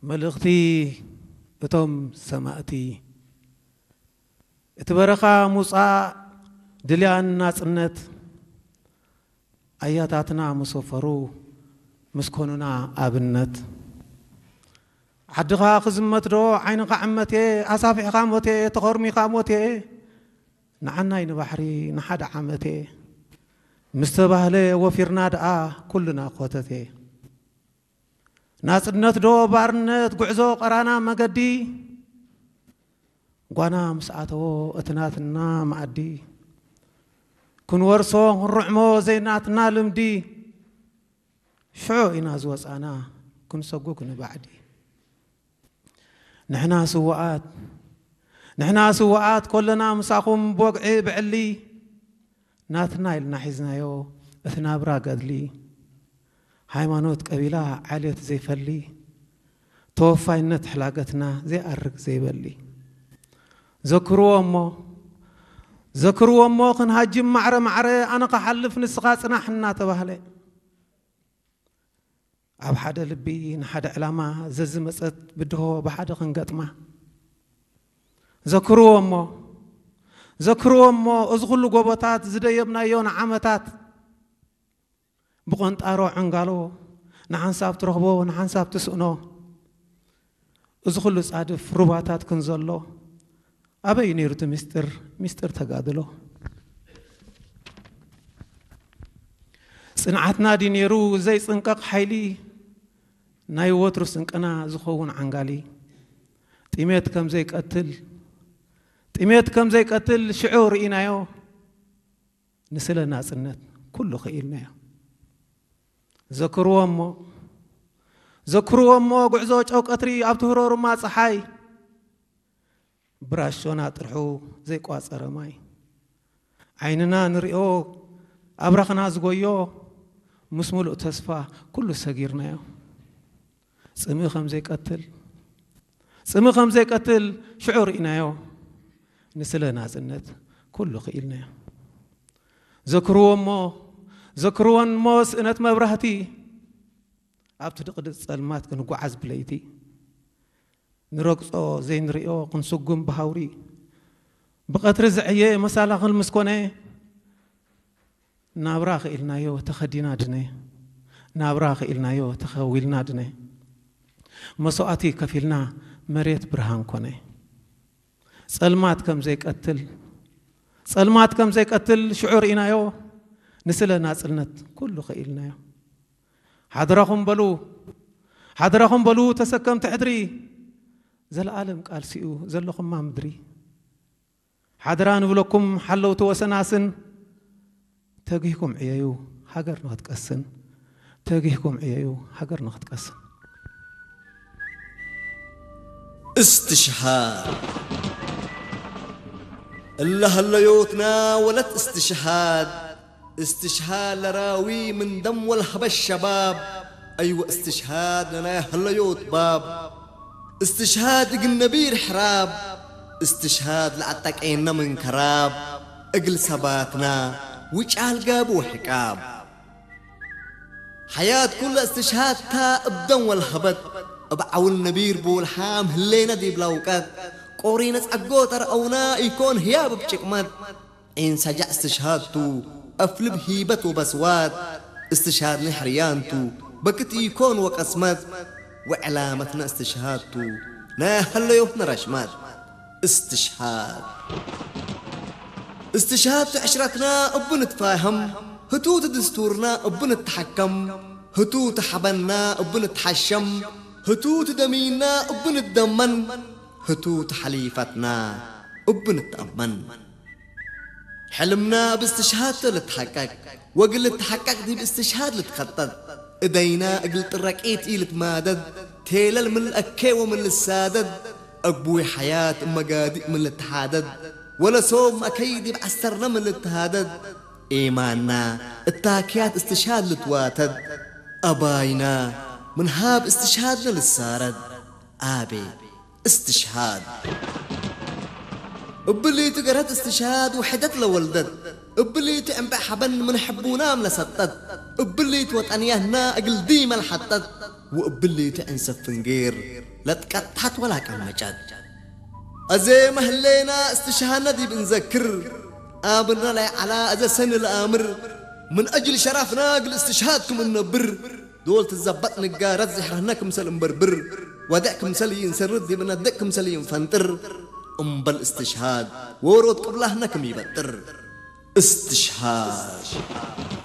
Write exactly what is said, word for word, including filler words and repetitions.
ملغتي اتم سماءتي اتبرخا موسى دليان ناسنت اياتاتنا مسفرو مسكوننا ابنت عدغا خزمت دو عينك عمتي اصافي خاموتي تخرمي خاموتي نعنا ين بحري نحد عمتي مستبهله وفرنا دعا كلنا قوتتي ناسنت دو بارنت غعزو قرانا مقدي غوانا مسعاتو اتناتنا معدي كن ورسو الرعمو زيناتنا لمدي شعو إنا زوصانا كن سقوك نبعدي نحنا سوءات نحنا سوءات كلنا مساقوم بوقعي بعلي ناتنا إلنا حزنا يو اثنا برا قدلي هايمانوت قبيلة عالية زي فلي توفاينت حلاقتنا زي أرق زي بلي ذكروا أمو ذكروا أمو خن هاجم معرة معرة أنا قحلف نسقاطنا حنا تبهلي أب حدا لبي نحدا علامة زز مسات بده بحدا خنقطمه ذكروا أمو ذكروا أمو أزغلوا قبطات زديبنا يون عمتات بقنت أرو عنقالو نحن ساب ترغبو نحن ساب تسؤنو أزغلوا صادف رباطات كنزلو أبي نيرت مستر مستر تقادلو صنعتنا دي نيرو زي صنقق حيلي ناي وتر صنقنا زخون عنقالي تيميت كم زي قتل تيميت كم زي قتل شعور إنايو نسلنا صنت كله خيلنا ذكروا أمو ذكروا أمو قعزوج أو قطري أبتهرور ما صحاي براشونا طرحو زي قواصر ماي عيننا نريو أبرخنا زغويو مسمولو تسفا كله صغيرنا يو صمي خم زي قتل صمي خم زي قتل شعور إنايو نسلنا زنت كله خيلنا يو ذكروا أمو ذكروا أمو سنت مبرهتي أبتو دقد الصلمات كنو قعز بليتي نرقصو زي نريو قنسقم بهاوري بقتر زعيه مسالخ المسكونه نابراخ إلنا يو تخدينا دني نابراخ إلنا يو تخويلنا دني مسواتي كفيلنا مريت برهان كونه صلمات كم زي قتل صلمات كم زي قتل شعور إنا يو نسلنا صلنت كله خيلنا يو حضرهم بلو حضرهم بلو تسكم تحدري زل عالم قال سيو زلكم ما مدري حضران بلكم حلو توسناسن تاجيكم عيايو حجر نهتقسن تاجيكم عيايو حجر نهتقسن استشهاد الله الليوتنا ولت استشهاد استشهاد لراوي من دم والهب الشباب أيوة استشهاد لنا هالليوت باب استشهاد النبير حراب استشهاد لعتك عيننا من كراب اقل سباتنا وجعل قابو حكاب حياة كل استشهاد تا ابدن والهبت ابعو النبير بولحام هلينا دي بلاوكات قورينة اقوت رأونا يكون هياب بشكمات عين سجع استشهادتو افلب هيبتو بسوات استشهاد نحريانتو بكت يكون وقسمات وعلامتنا استشهادتو ناهل يوفنا رشمات استشهاد استشهاد عشرتنا ابن تفاهم هتو دستورنا ابن تحكم هتو تحبنا ابن تحشم هتو تدمينا ابن الدمن هتو تحليفتنا ابن تأمن حلمنا باستشهاد لتحقق وقل تحقق دي باستشهاد لتخطط ايدينا قلت الركيت إيل تمادد تيلل من الأكي ومن السادد أقبوي حياة مقادئ من الاتحادد ولا صوم أكيد بعسرنا من الاتهادد إيماننا التاكيات استشهاد لتواتد أباينا من هاب استشهادنا للسارد آبي استشهاد ابلي تقرأت استشهاد وحدت لولدت ابلي تعمبع حبن من حبونا ملسطت ابلي توطنيهنا اقل ديما الحطت وابلي تعنسف فنقير لا تقطعت ولا كمجات أزي مهلينا استشهادنا دي بنذكر آبنا لا على أزي سن الأمر من أجل شرفنا قل استشهادكم النبر دول تزبط نقارات زحرناكم سلم بربر ودعكم سليين سرد من أدعكم سليين فانتر أم بالاستشهاد ورود قبلها نكم يبتر استشهاد